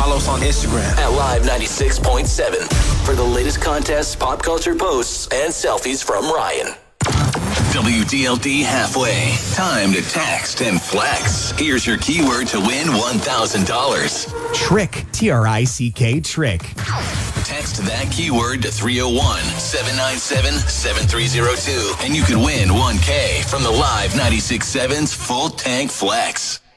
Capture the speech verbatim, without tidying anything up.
Follow us on Instagram at Live ninety-six point seven for the latest contests, pop culture posts, and selfies from Ryan. W D L D Halfway. Time to text and flex. Here's your keyword to win one thousand dollars. Trick. T R I C K, trick. Text that keyword to three oh one, seven nine seven, seven three oh two and you could win one K from the Live ninety-six point seven's Full Tank Flex.